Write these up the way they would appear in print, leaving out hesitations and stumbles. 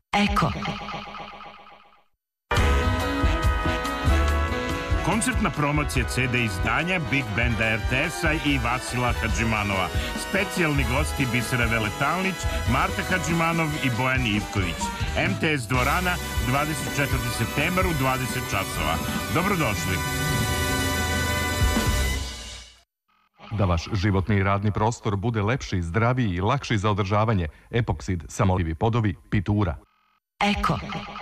Eko. Koncertna promocija CD izdanja Big Banda RTS-a i Vasila Hadžimanova. Specijalni gosti Bisera Veletalnić, Marta Hadžimanov i Bojan Ivković. MTS dvorana, 24. septembar u 20 časova. Dobrodošli. Da vaš životni i radni prostor bude lepši, zdraviji i lakši za održavanje, Epoksid, samolivi podovi, Pitura. Eko.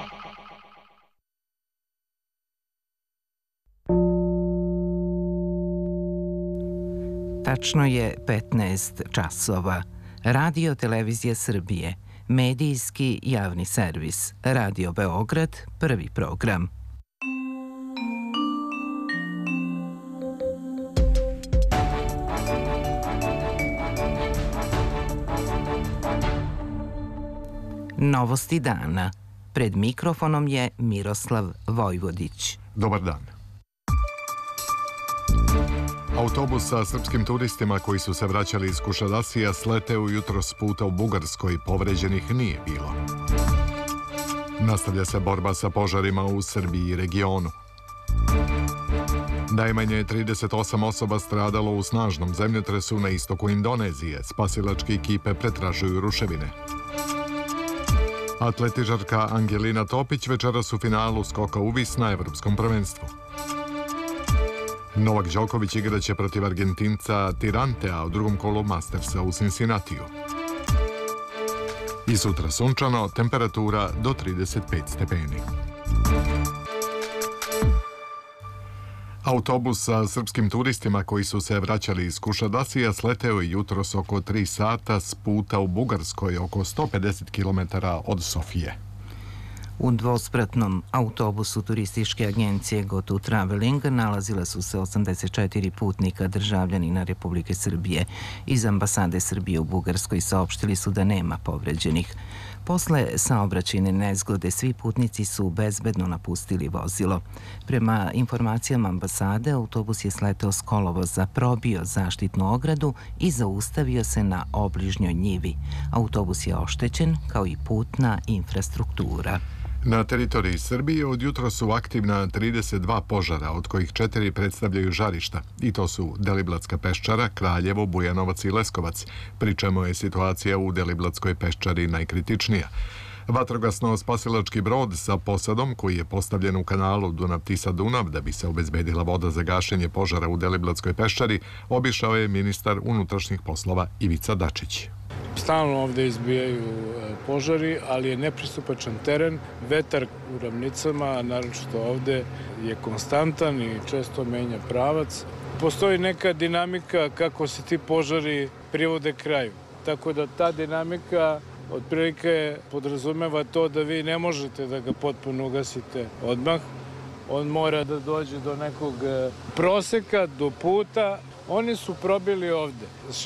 Tačno je 15 časova. Radio Televizija Srbije, medijski javni servis, Radio Beograd, prvi program. Novosti dana. Pred mikrofonom je Miroslav Vojvodić. Dobar dan. Autobus sa srpskim turistima koji su se vraćali iz Kušadasija sleteo jutros puta u Bugarskoj, povređenih nije bilo. Nastavlja se borba sa požarima u Srbiji i regionu. Najmanje 38 osoba stradalo u snažnom zemljotresu na istoku Indonezije. Spasilačke ekipe pretražuju ruševine. Atletičarka Angelina Topić večeras u finalu skoka u vis na Evropskom prvenstvu. Novak Đoković igraće protiv Argentinca Tirantea u drugom kolu Mastersa u Cincinnatiju. I sutra sunčano, temperatura do 35 stepeni. Autobus sa srpskim turistima koji su se vraćali iz Kušadasija sleteo je jutros oko 3 sata s puta u Bugarskoj, oko 150 km od Sofije. U dvospratnom autobusu turističke agencije GoTo Traveling nalazila su se 84 putnika državljanina Republike Srbije. Iz ambasade Srbije u Bugarskoj saopštili su da nema povređenih. Posle saobraćajne nezgode svi putnici su bezbedno napustili vozilo. Prema informacijama ambasade, autobus je sleteo s kolovoza, probio zaštitnu ogradu i zaustavio se na obližnjoj njivi. Autobus je oštećen kao i putna infrastruktura. Na teritoriji Srbije od jutra su aktivna 32 požara, od kojih 4 predstavljaju žarišta. I to su Deliblatska peščara, Kraljevo, Bujanovac i Leskovac, pri čemu je situacija u Deliblatskoj peščari najkritičnija. Vatrogasno-spasilački brod sa posadom, koji je postavljen u kanalu Dunav-Tisa-Dunav da bi se obezbedila voda za gašenje požara u Deliblatskoj peščari, obišao je ministar unutrašnjih poslova Ivica Dačić. Stalno ovde izbijaju požari, ali je nepristupačan teren. Vetar u ravnicama, naročito ovde, je konstantan i često menja pravac. Postoji neka dinamika kako se ti požari privode kraju. Tako da ta dinamika otprilike podrazumeva to da vi ne možete da ga potpuno ugasite odmah. On mora da dođe do nekog proseka, do puta. Oni su probili ovde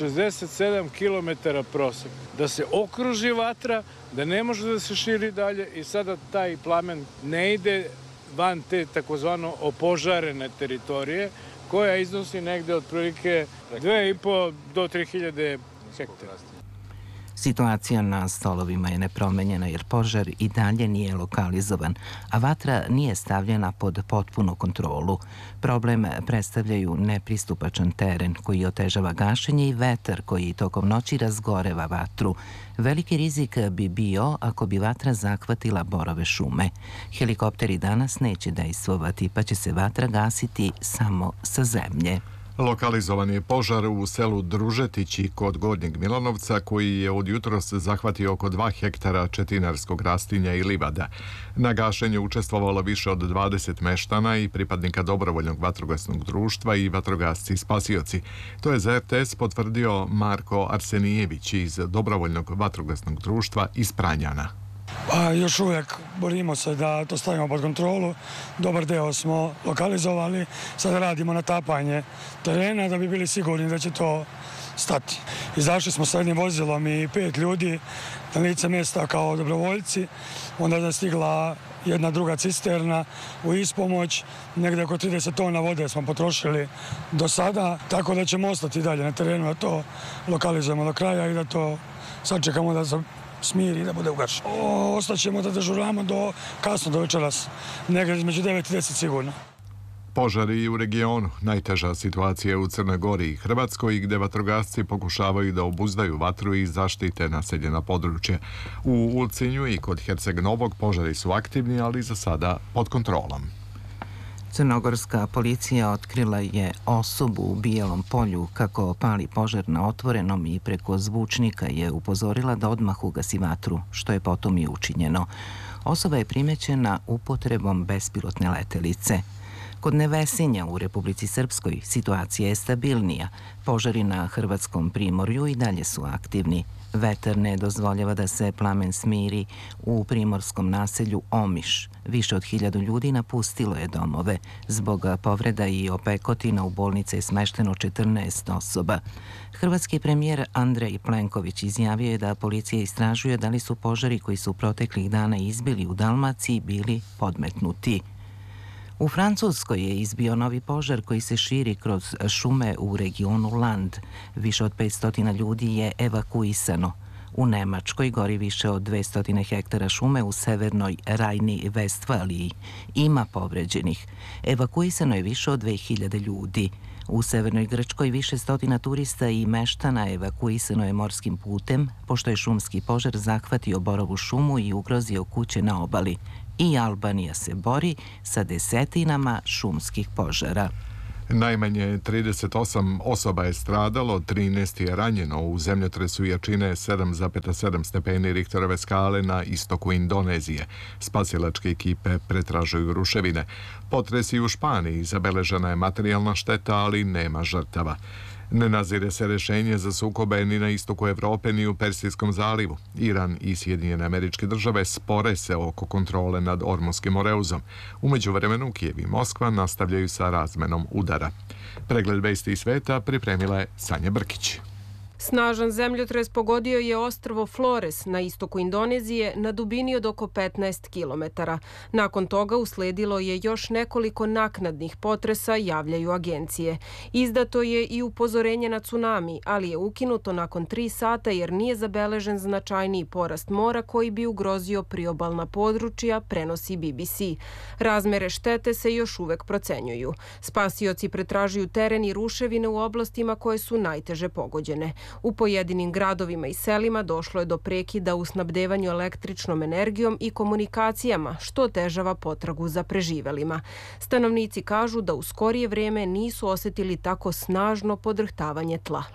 67 km prosek, da se okruži vatra, da ne može da se širi dalje i sada taj plamen ne ide van te takozvano opožarene teritorije, koja iznosi negde otprilike 2,5 do 3.000 hektara. Situacija na stolovima je nepromenjena jer požar i dalje nije lokalizovan, a vatra nije stavljena pod potpunu kontrolu. Problem predstavljaju nepristupačan teren koji otežava gašenje i vetar koji tokom noći razgoreva vatru. Veliki rizik bi bio ako bi vatra zahvatila borove šume. Helikopteri danas neće dejstvovati, pa će se vatra gasiti samo sa zemlje. Lokalizovan je požar u selu Družetići kod Gornjeg Milanovca koji je od jutros zahvatio oko 2 hektara četinarskog rastinja i livada. Na gašenju učestvovalo više od 20 meštana i pripadnika dobrovoljnog vatrogasnog društva i vatrogasci spasioci. To je za RTS potvrdio Marko Arsenijević iz dobrovoljnog vatrogasnog društva iz Pranjana. Još uvijek borimo se da to stavimo pod kontrolu. Dobar deo smo lokalizovali. Sada radimo natapanje terena da bi bili sigurni da će to stati. Izašli smo sa jednim vozilom i 5 ljudi na lice mjesta kao dobrovoljci. Onda je stigla jedna druga cisterna u ispomoć. Negdje oko 30 tona vode smo potrošili do sada. Tako da ćemo ostati dalje na terenu da to lokalizujemo do kraja i da to sačekamo da se smiri i da bude ugašen. Ostaćemo da dežuramo do kasno do večeras, negdje između 9 i 10 sigurno. Požari u regionu. Najteža situacija je u Crnoj Gori i Hrvatskoj, gde vatrogasci pokušavaju da obuzdaju vatru i zaštite naseljena područja. U Ulcinju i kod Herceg Novog požari su aktivni, ali za sada pod kontrolom. Crnogorska policija otkrila je osobu u Bijelom polju kako pali požar na otvorenom i preko zvučnika je upozorila da odmah ugasi vatru, što je potom i učinjeno. Osoba je primećena upotrebom bespilotne letelice. Kod Nevesinja u Republici Srpskoj situacija je stabilnija. Požari na hrvatskom primorju i dalje su aktivni. Vetar ne dozvoljava da se plamen smiri u primorskom naselju Omiš. Više od 1000 ljudi napustilo je domove. Zbog povreda i opekotina u bolnice je smešteno 14 osoba. Hrvatski premijer Andrej Plenković izjavio je da policija istražuje da li su požari koji su proteklih dana izbili u Dalmaciji bili podmetnuti. U Francuskoj je izbio novi požar koji se širi kroz šume u regionu Land. Više od 500 ljudi je evakuisano. U Nemačkoj gori više od 200 hektara šume u severnoj Rajni-Vestfaliji. Ima povređenih. Evakuisano je više od 2000 ljudi. U severnoj Grčkoj više stotina turista i meštana evakuisano je morskim putem, pošto je šumski požar zahvatio borovu šumu i ugrozio kuće na obali. I Albanija se bori sa desetinama šumskih požara. Najmanje 38 osoba je stradalo, 13 je ranjeno u zemljotresu jačine 7,7 stepeni Richterove skale na istoku Indonezije. Spasilačke ekipe pretražuju ruševine. Potresi u Španiji, zabeležena je materijalna šteta, ali nema žrtava. Ne nazire se rešenje za sukobe ni na istoku Evrope ni u Persijskom zalivu. Iran i Sjedinjene Američke Države spore se oko kontrole nad Ormuškim Moreuzom. U međuvremenu Kijev i Moskva nastavljaju sa razmenom udara. Pregled vesti iz sveta pripremila je Sanja Brkić. Snažan zemljotres pogodio je ostrvo Flores na istoku Indonezije na dubini od oko 15 kilometara. Nakon toga usledilo je još nekoliko naknadnih potresa, javljaju agencije. Izdato je i upozorenje na tsunami, ali je ukinuto nakon 3 sata jer nije zabeležen značajniji porast mora koji bi ugrozio priobalna područja, prenosi BBC. Razmere štete se još uvek procenjuju. Spasioci pretražuju teren i ruševine u oblastima koje su najteže pogođene. U pojedinim gradovima i selima došlo je do prekida u snabdevanju električnom energijom i komunikacijama, što otežava potragu za preživelima. Stanovnici kažu da u skorije vreme nisu osjetili tako snažno podrhtavanje tla.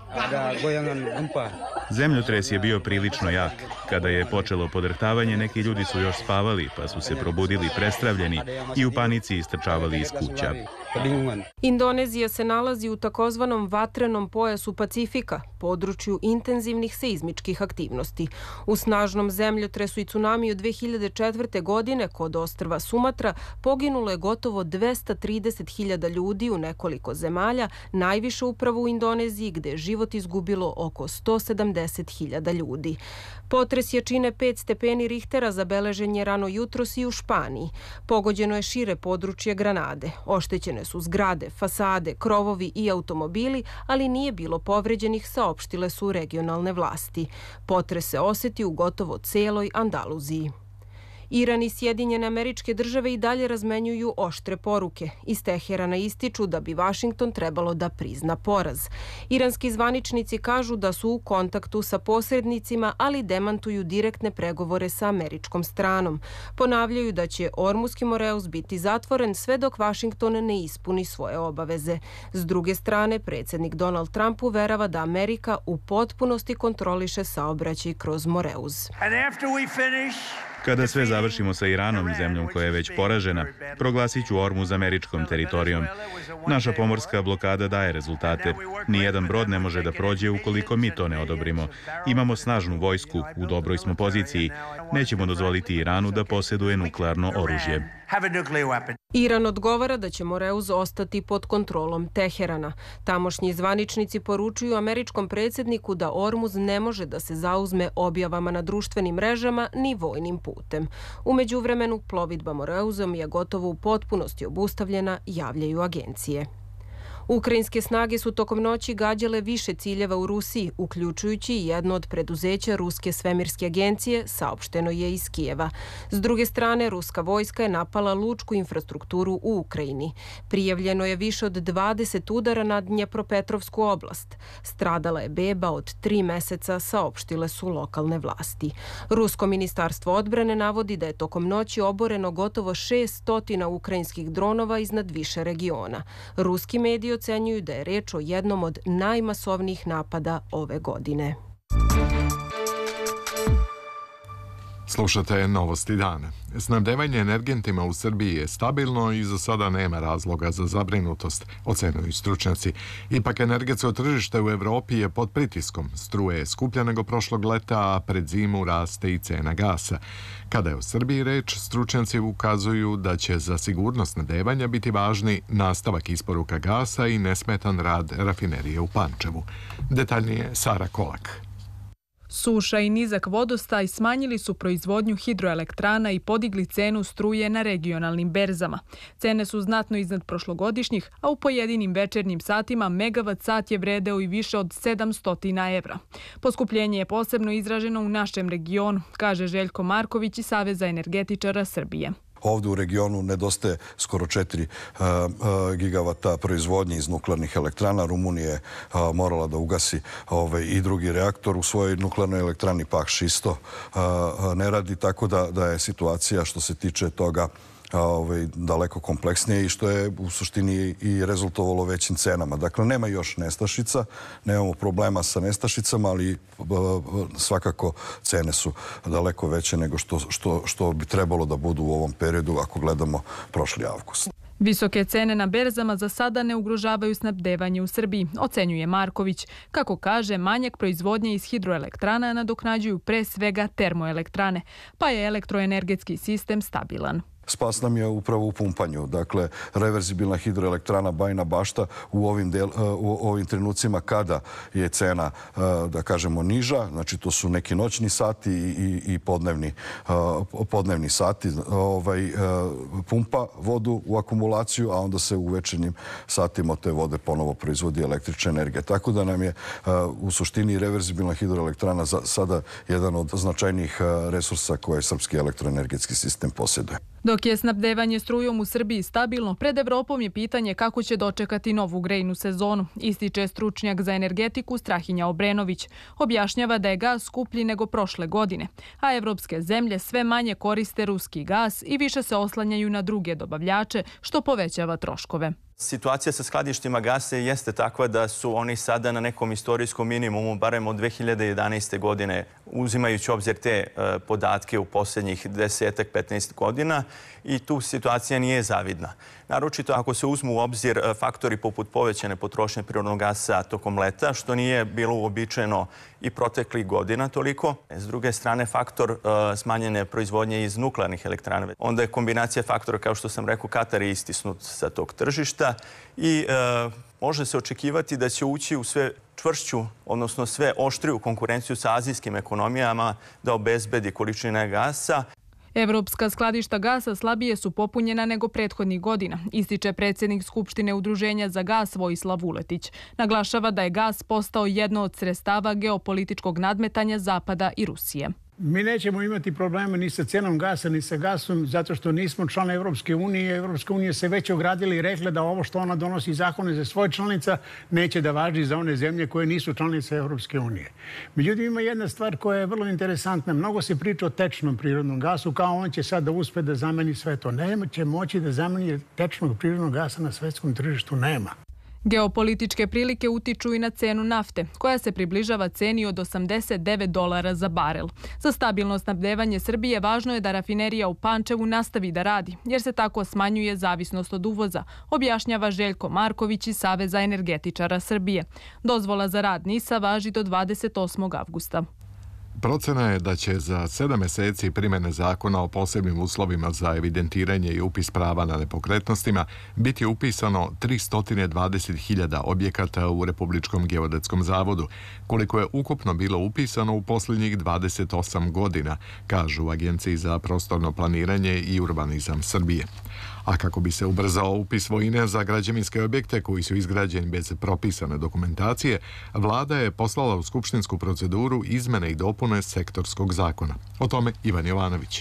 Zemljotres je bio prilično jak. Kada je počelo podrhtavanje, neki ljudi su još spavali, pa su se probudili prestravljeni i u panici istrčavali iz kuća. Indonezija se nalazi u takozvanom vatrenom pojasu Pacifika, području intenzivnih seizmičkih aktivnosti. U snažnom zemljotresu i tsunamiju 2004. godine kod ostrva Sumatra poginulo je gotovo 230.000 ljudi u nekoliko zemalja, najviše upravo u Indoneziji gde je život izgubilo oko 170.000 ljudi. Potres jačine 5 stepeni Richtera zabeležen je rano jutros i u Španiji. Pogođeno je šire područje Granade. Oštećene su zgrade, fasade, krovovi i automobili, ali nije bilo povređenih, saopštile su regionalne vlasti. Potres se osjeti u gotovo celoj Andaluziji. Iran i Sjedinjene Američke Države i dalje razmenjuju oštre poruke. Iz Teherana ističu da bi Vašington trebalo da prizna poraz. Iranski zvaničnici kažu da su u kontaktu sa posrednicima, ali demantuju direktne pregovore sa američkom stranom. Ponavljaju da će Ormuški Moreuz biti zatvoren sve dok Vašington ne ispuni svoje obaveze. S druge strane, predsjednik Donald Trump uverava da Amerika u potpunosti kontroliše saobraćaj kroz Moreuz. Kada sve završimo sa Iranom, zemljom koja je već poražena, proglasit ću Ormuz američkom teritorijom. Naša pomorska blokada daje rezultate. Nijedan brod ne može da prođe ukoliko mi to ne odobrimo. Imamo snažnu vojsku, u dobroj smo poziciji. Nećemo dozvoliti Iranu da posjeduje nuklearno oružje. Iran odgovara da će Moreuz ostati pod kontrolom Teherana. Tamošnji zvaničnici poručuju američkom predsjedniku da Ormuz ne može da se zauzme objavama na društvenim mrežama ni vojnim putem. U međuvremenu, plovidba Moreuzom je gotovo u potpunosti obustavljena, javljaju agencije. Ukrajinske snage su tokom noći gađale više ciljeva u Rusiji, uključujući jedno od preduzeća Ruske svemirske agencije, saopšteno je iz Kijeva. S druge strane, ruska vojska je napala lučku infrastrukturu u Ukrajini. Prijavljeno je više od 20 udara na Dnjepropetrovsku oblast. Stradala je beba od 3 meseca, saopštile su lokalne vlasti. Rusko ministarstvo odbrane navodi da je tokom noći oboreno gotovo 600 ukrajinskih dronova iznad više regiona. Ruski mediji ocenjuju da je reč o jednom od najmasovnijih napada ove godine. Slušate Novosti dana. Snabdevanje energentima u Srbiji je stabilno i za sada nema razloga za zabrinutost, ocenuju stručnjaci. Ipak energetsko tržište u Evropi je pod pritiskom. Struje je skuplja nego prošlog leta, a pred zimu raste i cena gasa. Kada je o Srbiji reč, stručnjaci ukazuju da će za sigurnost snabdevanja biti važni nastavak isporuka gasa i nesmetan rad rafinerije u Pančevu. Detaljnije Sara Kolak. Suša i nizak vodostaj smanjili su proizvodnju hidroelektrana i podigli cenu struje na regionalnim berzama. Cene su znatno iznad prošlogodišnjih, a u pojedinim večernjim satima megavat sat je vredeo i više od 700 evra. Poskupljenje je posebno izraženo u našem regionu, kaže Željko Marković iz Saveza energetičara Srbije. Ovdje u regionu nedostaje skoro 4 gigavata proizvodnje iz nuklearnih elektrana. Rumunija je morala da ugasi i drugi reaktor. U svojoj nuklearnoj elektrani Paks isto ne radi, tako da je situacija što se tiče toga daleko kompleksnije i što je u suštini i rezultovalo većim cenama. Dakle, nema još nestašica, nemamo problema sa nestašicama, ali svakako cene su daleko veće nego što bi trebalo da budu u ovom periodu ako gledamo prošli avgust. Visoke cene na berzama za sada ne ugrožavaju snabdevanje u Srbiji, ocenjuje Marković. Kako kaže, manjak proizvodnje iz hidroelektrana nadoknađuju pre svega termoelektrane, pa je elektroenergetski sistem stabilan. Spas nam je upravo u pumpanju. Dakle, reverzibilna hidroelektrana Bajina Bašta u ovim trenucima kada je cena, da kažemo, niža, znači to su neki noćni sati i podnevni sati, pumpa vodu u akumulaciju, a onda se u večernjim satima te vode ponovo proizvodi električna energija. Tako da nam je u suštini reverzibilna hidroelektrana sada jedan od značajnijih resursa koje srpski elektroenergetski sistem posjeduje. Dok je snabdevanje strujom u Srbiji stabilno, pred Evropom je pitanje kako će dočekati novu grejnu sezonu, ističe stručnjak za energetiku Strahinja Obrenović. Objašnjava da je gas skuplji nego prošle godine, a evropske zemlje sve manje koriste ruski gas i više se oslanjaju na druge dobavljače, što povećava troškove. Situacija sa skladištima gasa jeste takva da su oni sada na nekom istorijskom minimumu, barem od 2011. godine, uzimajući obzir te podatke u posljednjih 10-15 godina, i tu situacija nije zavidna. Naročito ako se uzmu u obzir faktori poput povećane potrošnje prirodnog gasa tokom leta, što nije bilo uobičajeno i proteklih godina toliko. S druge strane, faktor smanjene proizvodnje iz nuklearnih elektrana. Onda je kombinacija faktora, kao što sam rekao, Katar je istisnut sa tog tržišta i može se očekivati da će ući u sve čvršću, odnosno sve oštriju konkurenciju sa azijskim ekonomijama da obezbedi količine gasa. Evropska skladišta gasa slabije su popunjena nego prethodnih godina, ističe predsjednik Skupštine Udruženja za gas Vojislav Vuletić. Naglašava da je gas postao jedno od sredstava geopolitičkog nadmetanja Zapada i Rusije. Mi nećemo imati problema ni sa cenom gasa, ni sa gasom, zato što nismo član Evropske unije. Evropska unija se već ogradila i rekla da ovo što ona donosi zakone za svoje članica neće da važi za one zemlje koje nisu članice Evropske unije. Međutim, ima jedna stvar koja je vrlo interesantna. Mnogo se priča o tečnom prirodnom gasu, kao on će sad da uspe da zameni sve to. Neće moći da zameni tečnog prirodnog gasa na svetskom tržištu, nema. Geopolitičke prilike utiču i na cenu nafte, koja se približava ceni od $89 za barel. Za stabilno snabdevanje Srbije važno je da rafinerija u Pančevu nastavi da radi, jer se tako smanjuje zavisnost od uvoza, objašnjava Željko Marković iz Saveza energetičara Srbije. Dozvola za rad NIS-a važi do 28. avgusta. Procena je da će za 7 meseci primjene zakona o posebnim uslovima za evidentiranje i upis prava na nepokretnostima biti upisano 320.000 objekata u Republičkom geodetskom zavodu, koliko je ukupno bilo upisano u posljednjih 28 godina, kažu u Agenciji za prostorno planiranje i urbanizam Srbije. A kako bi se ubrzao upis svojine za građevinske objekte koji su izgrađeni bez propisane dokumentacije, vlada je poslala u skupštinsku proceduru izmene i dopune sektorskog zakona. O tome Ivan Jovanović.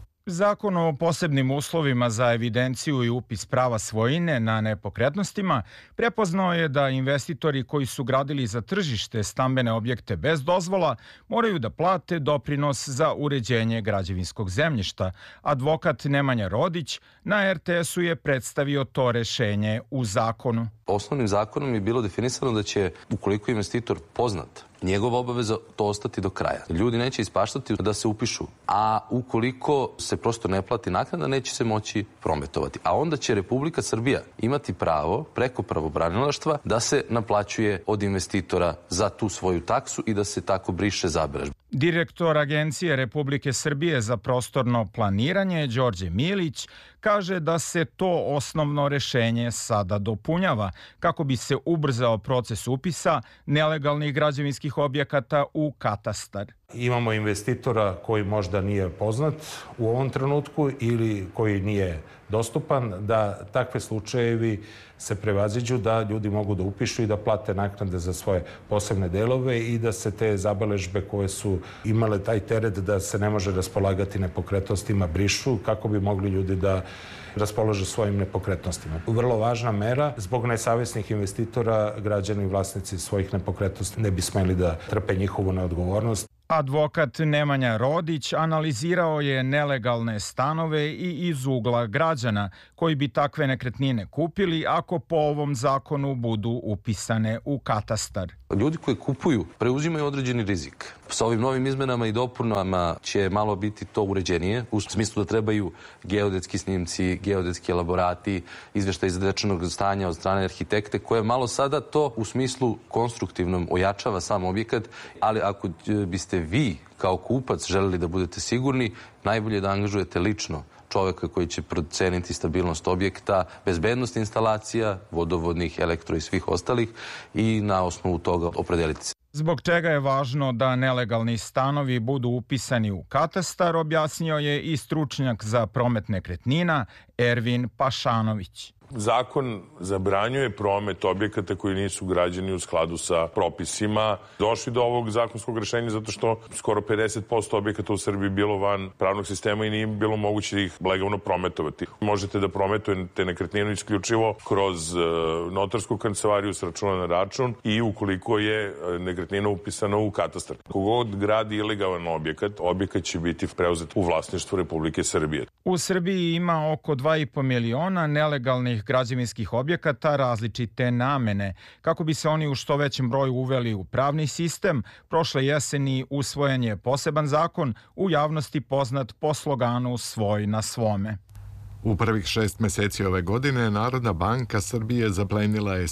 Zakon o posebnim uslovima za evidenciju i upis prava svojine na nepokretnostima prepoznao je da investitori koji su gradili za tržište stambene objekte bez dozvola moraju da plate doprinos za uređenje građevinskog zemljišta. Advokat Nemanja Rodić na RTS-u je predstavio to rešenje u zakonu. Osnovnim zakonom je bilo definisano da će, ukoliko je investitor poznat, njegova obaveza to ostati do kraja. Ljudi neće ispaštati da se upišu, a ukoliko se prosto ne plati naknada, neće se moći prometovati. A onda će Republika Srbija imati pravo preko pravobranilaštva da se naplaćuje od investitora za tu svoju taksu i da se tako briše zabeležba. Direktor Agencije Republike Srbije za prostorno planiranje, Đorđe Milić, kaže da se to osnovno rešenje sada dopunjava kako bi se ubrzao proces upisa nelegalnih građevinskih objekata u katastar. Imamo investitora koji možda nije poznat u ovom trenutku ili koji nije dostupan, da takve slučajevi se prevaziđu, da ljudi mogu da upišu i da plate naknade za svoje posebne delove i da se te zabeležbe koje su imale taj teret da se ne može raspolagati nepokretnostima brišu kako bi mogli ljudi da raspolože svojim nepokretnostima. Vrlo važna mera, zbog nesavesnih investitora, građani i vlasnici svojih nepokretnosti ne bi smeli da trpe njihovu neodgovornost. Advokat Nemanja Rodić analizirao je nelegalne stanove i iz ugla građana koji bi takve nekretnine kupili ako po ovom zakonu budu upisane u katastar. Ljudi koji kupuju preuzimaju određeni rizik. Sa ovim novim izmenama i dopunama će malo biti to uređenije, u smislu da trebaju geodetski snimci, geodetski elaborati, izveštaj izrečenog stanja od strane arhitekte, koje malo sada to u smislu konstruktivnom ojačava sam objekat, ali ako biste vi kao kupac želeli da budete sigurni, najbolje da angažujete lično čoveka koji će proceniti stabilnost objekta, bezbednost instalacija, vodovodnih, elektro i svih ostalih i na osnovu toga opredeliti se. Zbog čega je važno da nelegalni stanovi budu upisani u katastar, objasnio je i stručnjak za promet nekretnina Ervin Pašanović. Zakon zabranjuje promet objekata koji nisu građeni u skladu sa propisima. Došli do ovog zakonskog rešenja zato što skoro 50% objekata u Srbiji bilo van pravnog sistema i nije bilo moguće ih legalno prometovati. Možete da prometujete nekretninu isključivo kroz notarsku kancelariju s računa na račun i ukoliko je nekretnina upisana u katastar. Kogod gradi ilegalan objekat će biti preuzet u vlasništvu Republike Srbije. U Srbiji ima oko 2,5 miliona nelegalnih građevinskih objekata različite namene. Kako bi se oni u što većem broju uveli u pravni sistem, prošle jeseni usvojen je poseban zakon, u javnosti poznat po sloganu "Svoj na svome". U prvih 6 meseci ove godine Narodna banka Srbije zaplenila je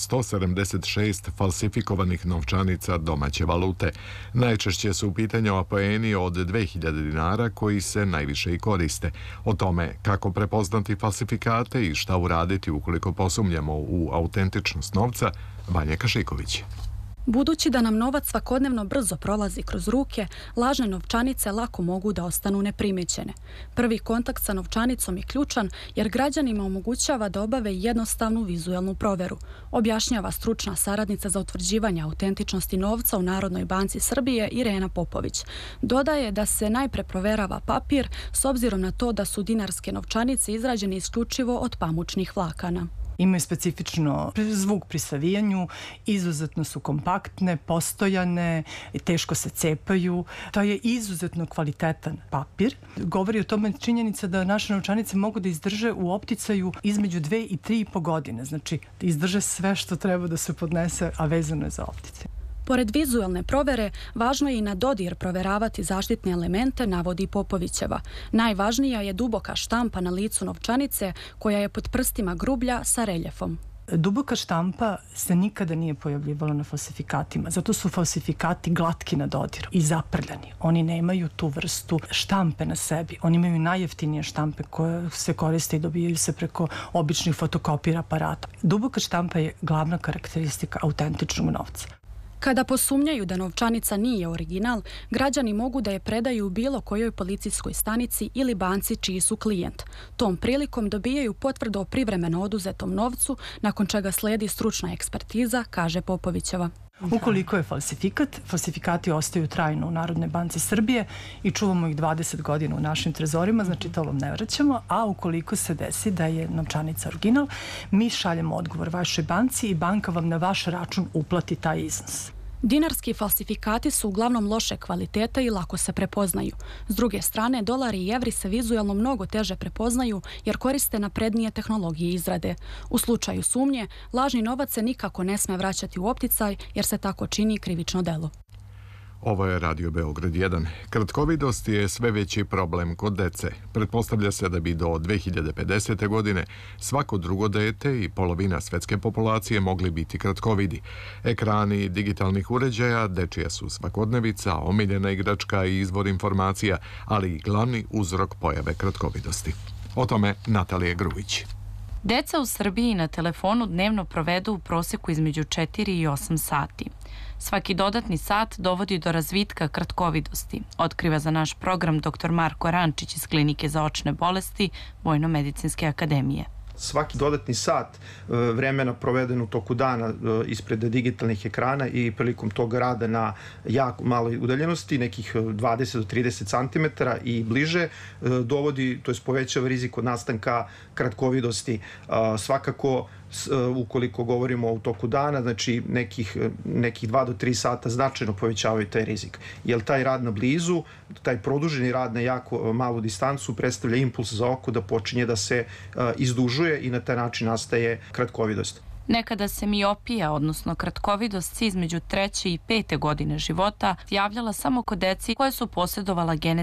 176 falsifikovanih novčanica domaće valute. Najčešće su u pitanju apoeni od 2000 dinara koji se najviše i koriste. O tome kako prepoznati falsifikate i šta uraditi ukoliko posumnjamo u autentičnost novca, Vanja Kašiković. Budući da nam novac svakodnevno brzo prolazi kroz ruke, lažne novčanice lako mogu da ostanu neprimećene. Prvi kontakt sa novčanicom je ključan jer građanima omogućava da obave jednostavnu vizuelnu proveru, objašnjava stručna saradnica za utvrđivanje autentičnosti novca u Narodnoj banci Srbije Irena Popović. Dodaje da se najpre proverava papir s obzirom na to da su dinarske novčanice izrađene isključivo od pamučnih vlakana. Imaju specifično zvuk pri savijanju, izuzetno su kompaktne, postojane, teško se cepaju. To je izuzetno kvalitetan papir. Govori o tome činjenica da naše novčanice mogu da izdrže u opticaju između 2 i 3,5 godine. Znači, da izdrže sve što treba da se podnese, a vezano je za optice. Pored vizuelne provere, važno je i na dodir proveravati zaštitne elemente, navodi Popovićeva. Najvažnija je duboka štampa na licu novčanice, koja je pod prstima grublja sa reljefom. Duboka štampa se nikada nije pojavljivala na falsifikatima, zato su falsifikati glatki na dodiru i zaprljani. Oni nemaju tu vrstu štampe na sebi. Oni imaju najjeftinije štampe koje se koriste i dobijaju se preko običnih fotokopira aparata. Duboka štampa je glavna karakteristika autentičnog novca. Kada posumnjaju da novčanica nije original, građani mogu da je predaju u bilo kojoj policijskoj stanici ili banci čiji su klijent. Tom prilikom dobijaju potvrdu o privremeno oduzetom novcu, nakon čega sledi stručna ekspertiza, kaže Popovićeva. Ukoliko je falsifikat, falsifikati ostaju trajno u Narodnoj banci Srbije i čuvamo ih 20 godina u našim trezorima, znači to vam ne vraćamo, a ukoliko se desi da je novčanica original, mi šaljemo odgovor vašoj banci i banka vam na vaš račun uplati taj iznos. Dinarski falsifikati su uglavnom loše kvaliteta i lako se prepoznaju. S druge strane, dolari i evri se vizuelno mnogo teže prepoznaju jer koriste naprednije tehnologije izrade. U slučaju sumnje, lažni novac se nikako ne sme vraćati u opticaj jer se tako čini krivično delo. Ovo je Radio Beograd 1. Kratkovidost je sve veći problem kod dece. Pretpostavlja se da bi do 2050. godine svako drugo dete i polovina svetske populacije mogli biti kratkovidi. Ekrani digitalnih uređaja dečija su svakodnevica, omiljena igračka i izvor informacija, ali i glavni uzrok pojave kratkovidosti. O tome Natalija Grujić. Deca u Srbiji na telefonu dnevno provedu u proseku između 4 i 8 sati. Svaki dodatni sat dovodi do razvitka kratkovidosti, otkriva za naš program dr. Marko Rančić iz Klinike za očne bolesti Vojno-medicinske akademije. Svaki dodatni sat vremena proveden u toku dana ispred digitalnih ekrana i prilikom toga rada na jako maloj udaljenosti, nekih 20 do 30 cm i bliže, dovodi, to je povećava rizik od nastanka kratkovidosti. Svakako, ukoliko govorimo u toku dana, znači nekih 2 do 3 sata značajno povećavaju taj rizik. Jer taj rad na blizu, taj produženi rad na jako malu distancu predstavlja impuls za oko da počinje da se izdužuje i na taj način nastaje kratkovidost. Nekada se miopija, odnosno kratkovidost između 3. i 5. godine života javljala samo kod deci koje su posjedovala genetski